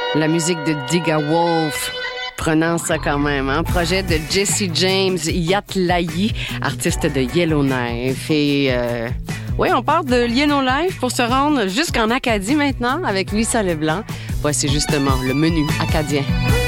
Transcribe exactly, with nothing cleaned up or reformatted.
La musique de Digga Wolf. Prenant ça quand même, hein? Projet de Jesse James Yatlayi, artiste de Yellowknife. Et euh, oui, on part de Yellowknife pour se rendre jusqu'en Acadie maintenant avec Lisa Leblanc. Voici justement le menu acadien.